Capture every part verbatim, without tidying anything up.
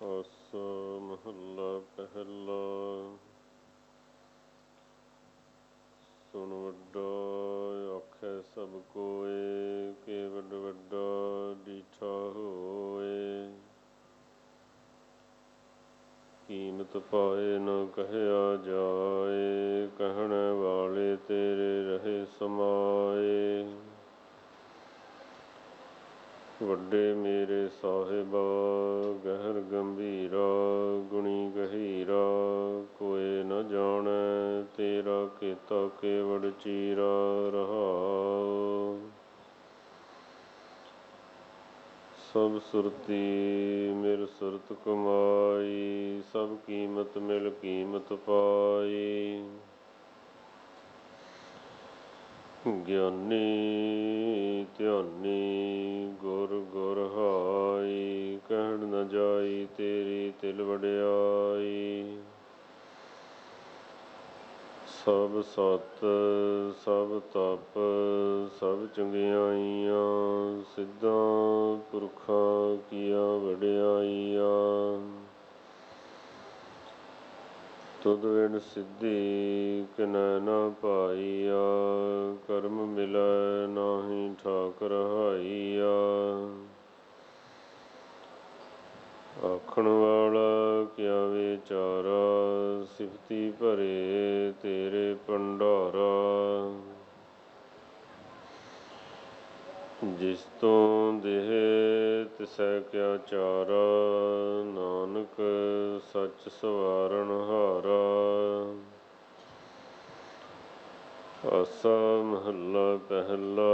ਆਸਾ ਮਹੱਲਾ ਪਹਿਲਾ। ਸੁਣ ਵੱਡਾ ਆਖੈ ਸਭ ਕੋਇ, ਕਿ ਵੱਡ ਵੱਡਾ ਡੀਠਾ ਹੋਏ। ਕੀਮਤ ਪਾਏ ਨ ਕਹਿਆ ਜਾਏ, ਕਹਿਣ ਵਾਲੇ ਤੇਰੇ ਰਹੇ ਸਮਾਏ। ਵੱਡੇ ਮੇਰੇ ਸਾਹਿਬਾ ਗਹਿਰ ਗੰਭੀਰਾ, ਗੁਣੀ ਗਹੀਰਾ ਕੋਇ ਨ ਜਾਣੈ, ਤੇਰਾ ਕੀਤਾ ਕੇਵੜ ਚੀਰਾ ਰਹਾਉ। ਸਭ ਸੁਰਤੀ ਮਿਲ ਸੁਰਤ ਕਮਾਈ, ਸਭ ਕੀਮਤ ਮਿਲ ਕੀਮਤ ਪਾਈ। ਗਿਆਨੀ ਧਿਆਨੀ ਗੁਰ ਗੁਰ ਹਾਈ, ਕਹਿਣ ਨ ਜਾਈ ਤੇਰੀ ਤਿਲ ਵਡਿਆਈ। ਸਭ ਸਤ ਸਭ ਤਪ ਸਭ ਚੰਗਿਆਈਆਂ, ਸਿੱਧਾਂ ਪੁਰਖਾਂ ਕੀਆਂ ਵਡਿਆਈਆਂ। ਤੁਧ ਵਿਣ ਸਿੱਧੀ ਕਿਨੈ ਨ ਪਾਈਆ, ਕਰਮ ਮਿਲੈ ਨਾਹੀ ਠਾਕ ਰਹਾਈਆ। ਆਖਣ ਵਾਲਾ ਕਿਆ ਵਿਚਾਰਾ, ਸਿਫਤੀ ਭਰੇ ਤੇਰੇ ਭੰਡਾਰਾ। ਜਿਸ ਤੋਂ ਦੇਹ ਤਿਸੈ ਕਿਆ ਚਾਰਾ, ਨਾਨਕ ਸੱਚ ਸਵਾਰਨ ਹਾਰਾ। ਆਸਾ ਮਹੱਲਾ ਪਹਿਲਾ।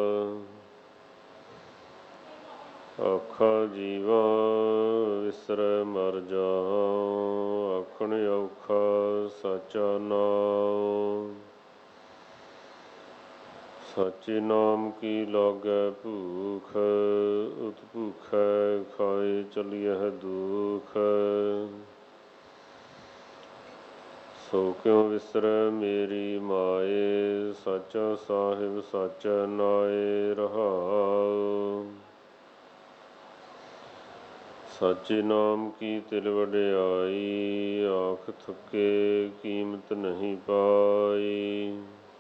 ਆਖਾ ਜੀਵਾ ਵਿਸਰੈ ਮਰ ਜਾਉ, ਆਖਣ ਔਖਾ ਸਾਚਾ ਨਾਉ। ਸਾਚੇ ਨਾਮ ਕੀ ਲਾਗੈ ਭੂਖ, ਉਤ ਭੂਖੈ ਖਾਏ ਚਲੀਐ ਦੁਖ। ਸੋ ਕਿਉ ਵਿਸਰੈ ਮੇਰੀ ਮਾਏ, ਸਾਚਾ ਸਾਹਿਬ ਸਾਚਾ ਨਾਏ ਰਹਾਉ। ਸਾਚੇ ਨਾਮ ਕੀ ਤਿਲ ਵਡਿਆਈ, ਆਖ ਥਕੇ ਕੀਮਤ ਨਹੀਂ ਪਾਈ।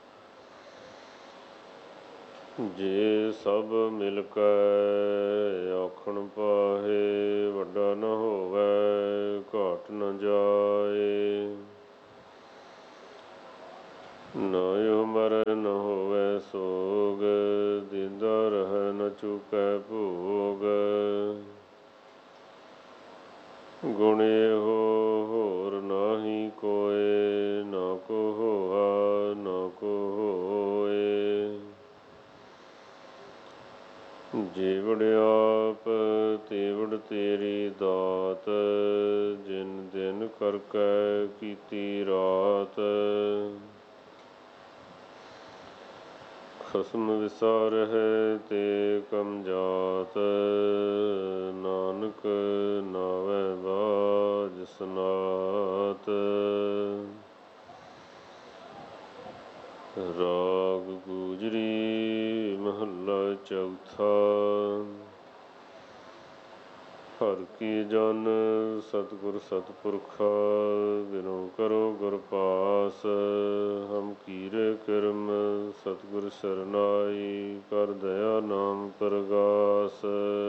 ਜੇ ਸਭ ਮਿਲ ਕੈ ਆਖਣ ਪਾਹੇ, ਵੱਡਾ ਨ ਹੋਵੈ ਘਾਟ ਨ ਜਾਏ। ਨਾਇਓ ਮਰੈ ਨ ਹੋਵੈ ਸੋਗ, ਦੀਂਦਾ ਰਹੈ ਨ ਚੂਕੈ ਭੋਗ। ਗੁਣ ਇਹੋ ਹੋਰ ਨਾਹੀ ਕੋਇ, ਨਾ ਕੋ ਹੋਆ ਨਾ ਕੋ ਹੋਏ। ਜੀਵੜ ਆਪ ਤੀਵੜ ਤੇਰੀ ਦਾਤ, ਜਿਨ ਦਿਨ ਕਰਕੇ ਕੀਤੀ ਰਾਤ। ਖਸਮ ਵਿਸਾਰਹਿ ਤੇ ਕਮ ਜਾਤ, ਨਾਨਕ ਨਾਵੈ ਬਾਝ ਸਨਾਤ। ਰਾਗ ਗੂਜਰੀ ਮਹੱਲਾ ਚੌਥਾ। ਹਰਿ ਕੀ ਜਨ ਸਤਿਗੁਰ ਸਤਿਪੁਰਖਾ, ਬਿਨੁ ਕਰੋ ਗੁਰ ਪਾਸ। ਹਮ ਕੀਰੇ ਕਿਰਮ ਸਤਿਗੁਰ ਸਰਨਾਈ, ਕਰ ਦਇਆ ਨਾਮ ਪਰਗਾਸ।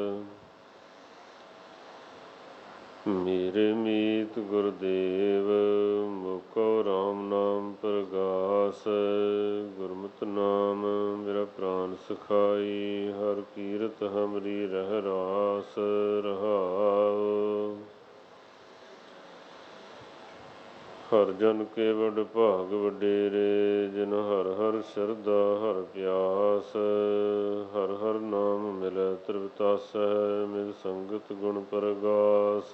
ਮੇਰੇ ਮੀਤ ਗੁਰਦੇਵ, ਮੋਕੋ ਰਾਮ ਨਾਮ ਪਰਗਾਸ। ਗੁਰਮਤਿ ਨਾਮ ਮੇਰਾ ਪ੍ਰਾਨ ਸਖਾਈ, ਹਰਿ ਕੀਰਤ ਹਮਰੀ ਰਹਿ ਰਾਸ ਰਹਾਉ। ਹਰਿ ਜਨ ਕੇ ਵਡ ਭਾਗ ਵਡੇਰੇ, ਜਿਨ ਹਰਿ ਹਰਿ ਸ਼ਰਧਾ ਹਰਿ ਪਿਆਸ। ਹਰਿ ਹਰਿ ਨਾਮ ਮਿਲੈ ਤ੍ਰਿਪਤਾਸੈ, ਮਿਲ ਸੰਗਤ ਗੁਣ ਪਰਗਾਸ।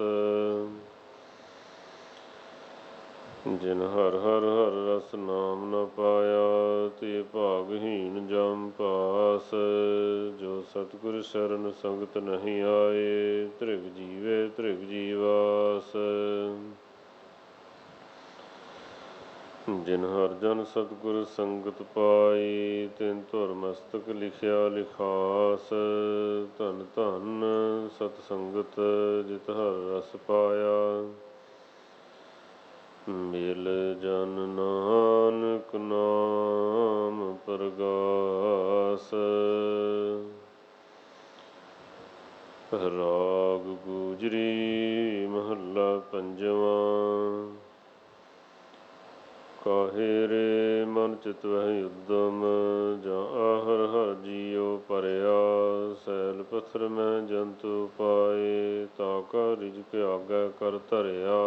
ਜਿਨ ਹਰਿ ਹਰਿ ਹਰਿ ਰਸ ਨਾਮ ਨ ਪਾਇਆ, ਤੇ ਭਾਗਹੀਣ ਜਮ ਪਾਸ। ਜੋ ਸਤਿਗੁਰ ਸ਼ਰਨ ਸੰਗਤ ਨਹੀਂ ਆਏ, ਧ੍ਰਿਗ ਜੀਵੇ ਧ੍ਰਿਗ ਜੀਵਾਸ। ਜਿਨ ਹਰ ਜਨ ਸਤਿਗੁਰ ਸੰਗਤ ਪਾਈ, ਤਿਨ ਧੁਰ ਮਸਤਕ ਲਿਖਿਆ ਲਿਖਾਸ। ਧਨ ਧਨ ਸਤ ਸੰਗਤ ਜਿਤ ਹਰ ਰਸ ਪਾਇਆ, ਮਿਲ ਜਨ ਨਾਨਕ ਨਾਮ ਪਰਗਾਸ। ਰਾਗ ਗੂਜਰੀ ਮਹੱਲਾ ਪੰਜਵਾਂ। ਕਾਹੇ ਰੇ ਮਨ ਚਿਤ ਵਹਿ ਉਦਮ, ਜਾਂ ਆਹਰ ਹਰ ਜੀਉ ਭਰਿਆ। ਸੈਲ ਪੱਥਰ ਮੈਂ ਜੰਤੂ ਪਾਏ, ਤਾ ਕਾ ਰਿਜਕ ਆਗੈ ਕਰ ਧਰਿਆ।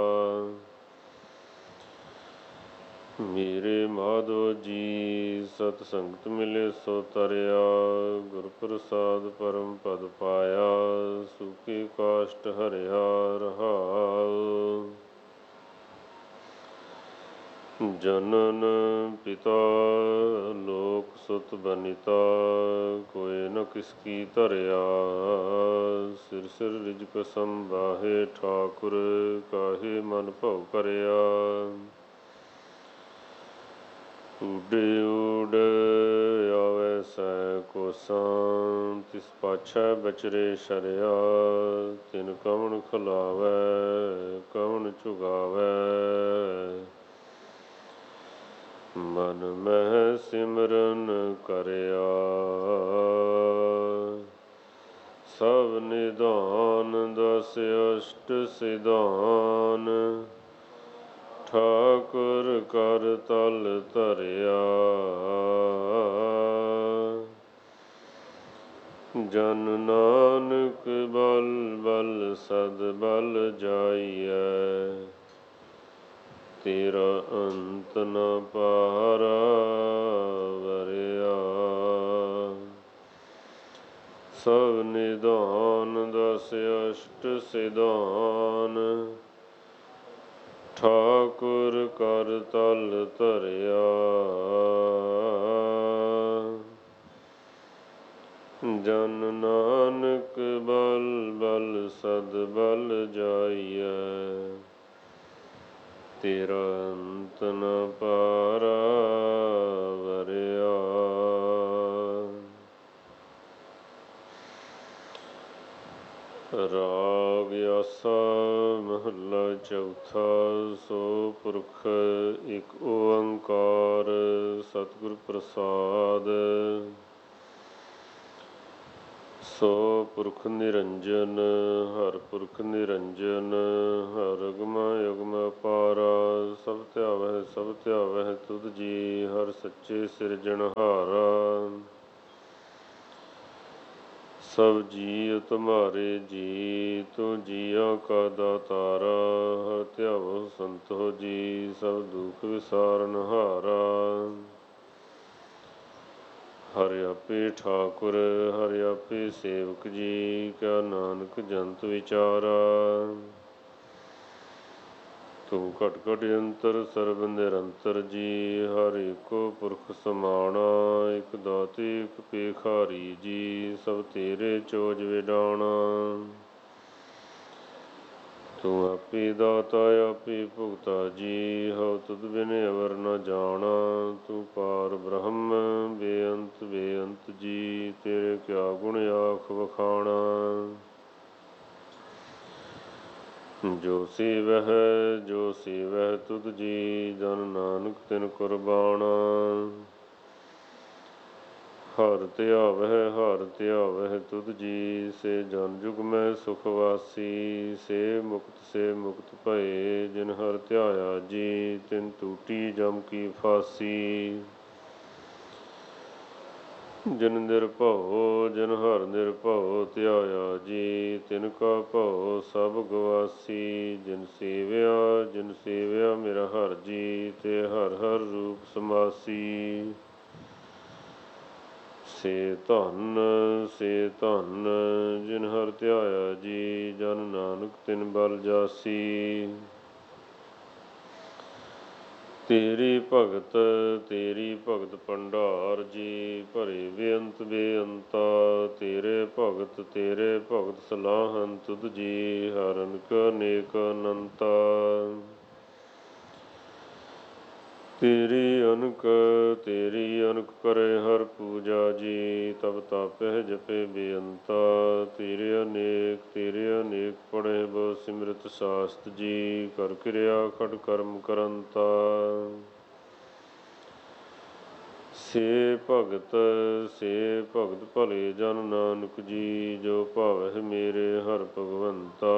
ਮੇਰੇ ਮਾਧੋ ਜੀ ਸਤ ਸੰਗਤ ਮਿਲੇ ਸੋ ਤਰਿਆ, ਗੁਰ ਪ੍ਰਸਾਦ ਪਰਮ ਪਦ ਪਾਇਆ। ਸੂਖੀ ਕਾਸ਼ਟ ਹਰਿਆ ਰਹਾਉ, ਜਨਨ ਪਿਤਾ ਲੋਕ ਸੁਤ ਬਨਿਤਾ। ਕੋਇ ਨ ਕਿਸ ਕੀ ਧਰਿਆ, ਸਿਰ ਸਿਰ ਰਿਜਕ ਸੰਬਾਹੇ ਠਾਕੁਰ। ਕਾਹੇ ਮਨ ਭਉ ਕਰਿਆ, ਊਡੇ ਊਡ ਆਵੈ ਸੈ ਕੋਸਾਂ। ਤਿਸ ਪਾਛੈ ਬਚਰੇ ਸ਼ਰਿਆ, ਤਿਨ ਕਵਣ ਖੁਲਾਵੈ ਕਵਣ ਚੁਗਾਵੈ। ਮਨ ਮਹਿ ਸਿਮਰਨ ਕਰਿਆ, ਸਭ ਨਿਧਾਨ। ਦਸ ਅਸ਼ਟ ਸਿਧਾਨ, ਠਾਕੁਰ ਕਰ ਤਲ ਧਰਿਆ। ਜਨ ਨਾਨਕ ਬਲ ਬਲ ਸਦ ਬਲ ਜਾਈਐ, ਤੇਰਾ ਅੰਤ ਨ ਪਾਰਾ ਵਰਿਆ। ਸਭ ਨਿਧਾਨ ਦਸ ਅਸ਼ਟ ਸਿਧਾਨ, ਠਾਕੁਰ ਕਰ ਤਲ ਧਰਿਆ। ਜਨ ਨਾਨਕ ਬਲ ਬਲ ਸਦ ਬਲ ਜਾਈਐ, ਤੇਰਾ ਅੰਤ ਨ ਪਾਰਾ ਵਰਿਆ। ਰਾਗ ਆਸਾ ਮਹੱਲਾ ਚੌਥਾ। ਸੋ ਪੁਰਖ ਇਕ ਓੰਕਾਰ, ਸਤਿਗੁਰ ਪ੍ਰਸਾਦ। ਸੋ ਪੁਰਖ ਨਿਰੰਜਨ, ਹਰ ਪੁਰਖ ਨਿਰੰਜਨ। ਹਰ ਅਗਮ ਅਗਮ ਅਪਾਰਾ, ਸਭ ਧਿਆਵਹਿ ਸਭ ਧਿਆਵਹਿ ਤੁਧ ਜੀ। ਹਰ ਸੱਚੇ ਸਿਰਜਣਹਾਰਾ, ਸਭ ਜੀਅ ਤੁਮਹਾਰੇ ਜੀ। ਤੂੰ ਜੀਆਂ ਕਾ ਦਾਤਾਰਾ, ਹਰ ਧਿਆਵੋ ਸੰਤੋ ਜੀ। ਸਭ ਦੁਖ ਵਿਸਾਰਨਹਾਰਾ, ਹਰਿ ਆਪੇ ਠਾਕੁਰ ਹਰਿ ਆਪੇ ਸੇਵਕ ਜੀ। ਕਿਆ ਨਾਨਕ ਜੰਤ ਵਿਚਾਰਾ, ਤੂੰ ਘਟ ਘਟ ਅੰਤਰ ਸਰਬ ਨਿਰੰਤਰ ਜੀ। ਹਰ ਏਕੋ ਪੁਰਖ ਸਮਾਣਾ, ਇਕ ਦਾਤੇ ਇਕ ਭੇਖਾਰੀ ਜੀ। ਸਭ ਤੇਰੇ ਚੋਜ ਵਿਡਾਣਾ, ਤੂੰ ਆਪੇ ਦਾਤਾ ਆਪੇ ਭੁਗਤਾ ਜੀ। ਹਉ ਤੁਧ ਬਿਨ ਅਵਰ ਨ ਜਾਣਾ, ਤੂੰ ਪਾਰ ਬ੍ਰਹਮ ਬੇਅੰਤ ਬੇਅੰਤ ਜੀ। ਤੇਰੇ ਕਿਆ ਗੁਣ ਆਖ ਵਖਾਣਾ, ਜੋ ਸੇਵਹਿ ਜੋ ਸੇਵਹਿ ਤੁਧ ਜੀ। ਜਨ ਨਾਨਕ ਤਿਨ ਕੁਰਬਾਨਾ, ਹਰ ਧਿਆਵਹਿ ਹਰ ਧਿਆਵਹਿ ਤੁਧ ਜੀ। ਸੇ ਜਨ ਜੁਗ ਮੈਂ ਸੁਖ ਵਾਸੀ, ਸੇ ਮੁਕਤ ਸੇ ਮੁਕਤ ਭਏ। ਜਿਨ ਹਰ ਧਿਆਇਆ ਜੀ, ਤਿਨ ਟੂਟੀ ਜਮ ਕੀ ਫਾਸੀ। ਜਿਨ ਨਿਰਭਉ ਜਿਨ ਹਰ ਨਿਰਭਉ ਧਿਆਇਆ ਜੀ, ਤਿਨ ਕਾ ਭਉ ਸਭ ਗਵਾਸੀ। ਜਿਨ ਸੇਵਿਆ ਜਿਨ ਸੇਵਿਆ ਮੇਰਾ ਹਰ ਜੀ, ਤੇ ਹਰ ਹਰ ਰੂਪ ਸਮਾਸੀ। ਸੇ ਧਨ ਸੇ ਧਨ ਜਿਨ ਹਰ ਧਿਆਇਆ ਜੀ, ਜਨ ਨਾਨਕ ਤਿਨ ਬਲ ਜਾਸੀ। ਤੇਰੀ ਭਗਤ ਤੇਰੀ ਭਗਤ ਭੰਡਾਰ ਜੀ, ਭਰੇ ਬੇਅੰਤ ਬੇਅੰਤਾ। ਤੇਰੇ ਭਗਤ ਤੇਰੇ ਭਗਤ ਸਲਾਹਨ ਤੁਧ ਜੀ, ਹਰ ਅਨਕ ਅਨੇਕ ਅਨੰਤਾ। ਤੇਰੀ ਅਨਕ ਤੇਰੀ ਅਨਕ ਕਰੇ ਹਰ ਪੂਜਾ ਜੀ, ਤਬ ਤਾਪਹਿ ਜਪੇ ਬੇਅੰਤਾ। ਤੇਰੇ ਅਨੇਕ ਤੇਰੇ ਅਨੇਕ ਪੜ੍ਹੇ ਬਹੁ ਸਿਮਰਤ ਸਾਸਤ ਜੀ, ਕਰ ਕਿਰਿਆ ਖੜ ਕਰਮ ਕਰੰਤਾ। ਸੇ ਭਗਤ ਸੇ ਭਗਤ ਭਲੇ ਜਨ ਨਾਨਕ ਜੀ, ਜੋ ਭਾਵਹਿ ਮੇਰੇ ਹਰਿ ਭਗਵੰਤਾ।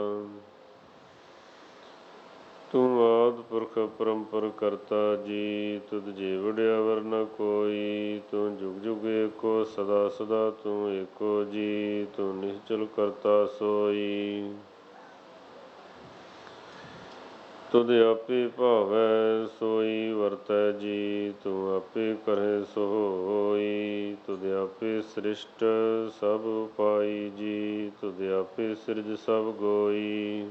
ਤੂੰ ਆਦਿ ਪੁਰਖ ਪਰੰਪਰ ਕਰਤਾ ਜੀ, ਤੁਧ ਜੇ ਵਡਿਆ ਵਰ ਨ ਕੋਈ। ਤੂੰ ਜੁਗ ਜੁਗ ਏਕੋ ਸਦਾ ਸਦਾ ਤੂੰ ਏਕੋ ਜੀ, ਤੂੰ ਨਿਸ਼ਚਲ ਕਰਤਾ ਸੋਈ। ਤੁਧ ਆਪੇ ਭਾਵੈ ਸੋਈ ਵਰਤੈ ਜੀ, ਤੂੰ ਆਪੇ ਕਰਹਿ ਸੋ ਹੋਈ। ਤੁਧ ਆਪੇ ਸ੍ਰਿਸ਼ਟ ਸਭ ਉਪਾਈ ਜੀ, ਤੁਧ ਆਪੇ ਸਿਰਜ ਸਭ ਗੋਈ।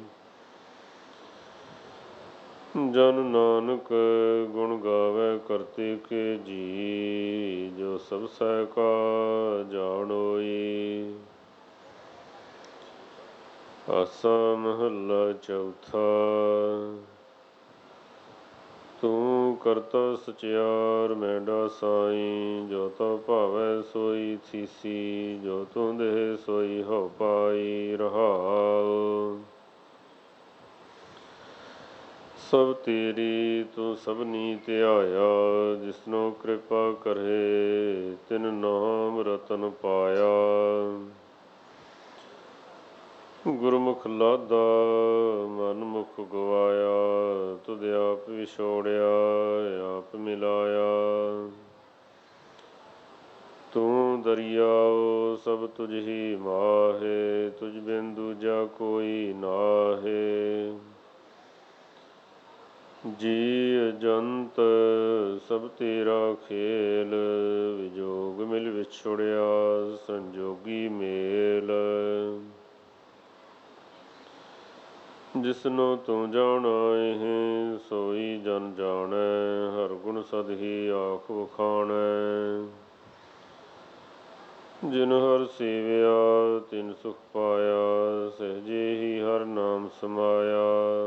ਜਨ ਨਾਨਕ ਗੁਣ ਗਾਵੈ ਕਰਤੇ ਕੇ ਜੀ, ਜੋ ਸਭ ਸਹਿ ਕਾ ਜਾਣੋਈ। ਆਸਾ ਮਹੱਲਾ ਚੌਥਾ। ਤੂੰ ਕਰਤਾ ਸਚਿਆਰ ਮੈਂਡਾ ਸਾਈ, ਜੋ ਤਉ ਭਾਵੈ ਸੋਈ ਥੀਸੀ। ਜੋ ਤੂੰ ਦੇਹ ਸੋਈ ਹਉ ਪਾਈ ਰਹਾਉ। ਸਭ ਤੇਰੀ ਤੂੰ ਸਭਨੀ ਧਿਆਇਆ, ਜਿਸਨੋ ਕਿਰਪਾ ਕਰੇ ਤਿਨ ਨਾਮ ਰਤਨ ਪਾਇਆ। ਗੁਰਮੁਖ ਲਾਦਾ ਮਨ ਮੁਖ ਗਵਾਇਆ, ਤੁਧ ਆਪ ਵਿਛੋੜਿਆ ਆਪ ਮਿਲਾਇਆ। ਤੂੰ ਦਰਿਆਉ ਸਭ ਤੁਝ ਹੀ ਮਾਹੇ, ਤੁਝ ਬਿਨ ਦੂਜਾ ਕੋਈ ਨਾਹੇ। ਜੀ ਜੰਤ ਸਭ ਤੇਰਾ ਖੇਲ, ਵਿਜੋਗ ਮਿਲ ਵਿਛੁੜਿਆ ਸੰਜੋਗੀ ਮੇਲ। ਜਿਸਨੋ ਤੂੰ ਜਾਣਾਇ ਸੋਈ ਜਨ ਜਾਣੈ, ਹਰ ਗੁਣ ਸਦ ਹੀ ਆਖ ਵਖਾਣੈ। ਜਿਨ ਹਰਿ ਸੇਵਿਆ ਤਿਨ ਸੁਖ ਪਾਇਆ, ਸਹਿਜੇ ਹੀ ਹਰਿ ਨਾਮ ਸਮਾਇਆ।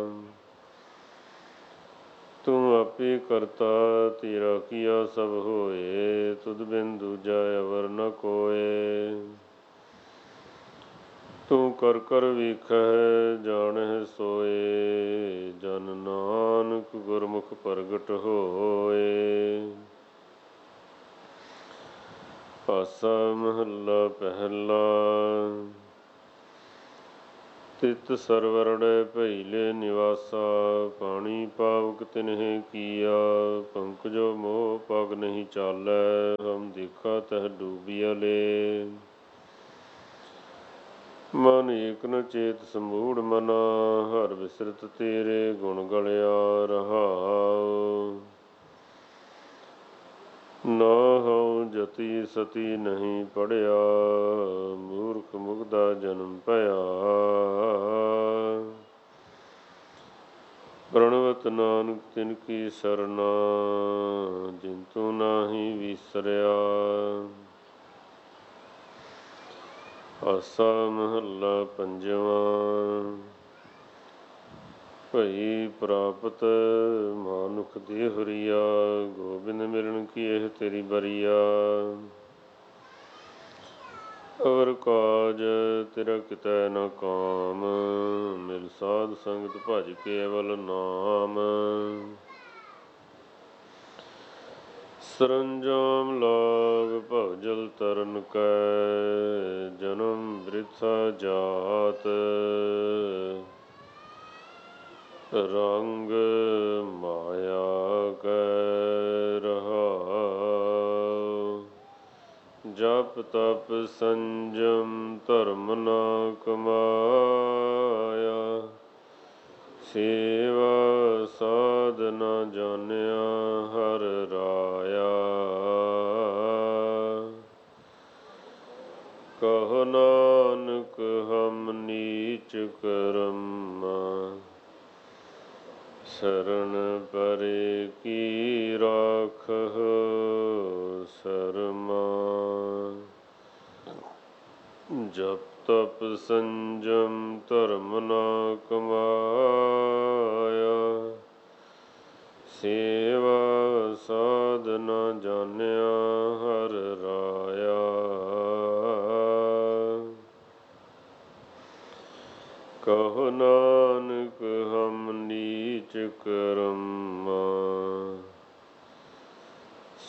ਤੂੰ ਆਪੇ ਕਰਤਾ ਤੇਰਾ ਕੀਆ ਸਭ ਹੋਏ, ਤੁਧ ਬਿਨ ਦੂਜਾ ਅਵਰ ਨ ਕੋਇ। ਤੂੰ ਕਰ ਕਰ ਵੇਖਹਿ ਜਾਣਹਿ ਸੋਇ, ਜਨ ਨਾਨਕ ਗੁਰਮੁਖ ਪ੍ਰਗਟ ਹੋਇ। ਆਸਾ ਮਹੱਲਾ ਪਹਿਲਾ। ਤਿਤ ਸਰਵਰੜੈ ਭਇਲੇ ਨਿਵਾਸਾ, ਪਾਣੀ ਪਾਵਕ ਤਿਨਹਿ ਕੀਆ। ਪੰਕਜੋ ਮੋਹ ਪਗ ਨਹੀਂ ਚਾਲੈ, ਹਮ ਦੇਖਾ ਤਹ ਡੂਬਿਆ ਲੇ। ਮਨ ਏਕ ਨ ਚੇਤ ਸਮੂੜ ਮਨਾ, ਹਰਿ ਬਿਸਰਤ ਤੇਰੇ ਗੁਣ ਗਲਿਆ ਰਹਾਉ। ਨਾਹਉ ਜਤੀ ਸਤੀ ਨਹੀਂ ਪੜ੍ਹਿਆ, ਮੂਰਖ ਮੁਗਧਾ ਜਨਮ ਭਇਆ। ਪ੍ਰਣਵਤ ਨਾਨਕ ਤਿਨ ਕੀ ਸਰਨਾ, ਜਿਨ ਤੂੰ ਨਾਹੀ ਵੀਸਰਿਆ। ਆਸਾ ਮਹੱਲਾ ਪੰਜਵਾਂ। ਭਈ ਪ੍ਰਾਪਤ ਮਾਨੁਖ ਦੇਹ ਹਰੀਆ, ਗੋਬਿੰਦ ਮਿਲਣ ਕੀ ਇਹ ਤੇਰੀ ਬਰੀਆ। ਅਵਰ ਕਾਜ ਤੇਰਾ ਕਿਤੈ ਨ ਕਾਮ, ਮਿਲ ਸਾਧ ਸੰਗਤ ਭਜ ਕੇਵਲ ਨਾਮ। ਸਰੰਜਾਮ ਲਾਗ ਭਵ ਜਲ ਤਰਨ ਕੈ, ਜਨਮ ਬ੍ਰਿਥਾ ਜਾਤ। ਰੰਗ ਮਾਇਆ ਕੈ ਰਹਾਉ। ਜਪ ਤਪ ਸੰਜਮ ਧਰਮ ਨ ਕਮਾਇਆ, ਸੇਵਾ ਸਾਧ ਨ ਜਾਣਿਆ ਹਰਿ ਰਾਇਆ। ਕਹੋ ਨਾਨਕ ਹਮ ਨੀਚ ਕਰਮ, ਸਰਣ ਪਰੇ ਕੀ ਰਾਖਹੁ ਸਰਮਾ। ਜਪ ਤਪ ਸੰਜਮ ਧਰਮ ਨ ਕਮਾਇਆ, ਸੇਵਾ ਪ੍ਰਸਾਦ ਨ ਜਾਣਿਆ ਹਰ ਰਾਇਆ। ਕਹੋ ਨਾਨਕ ਹਮ ਨੀਚ ਕਰਮ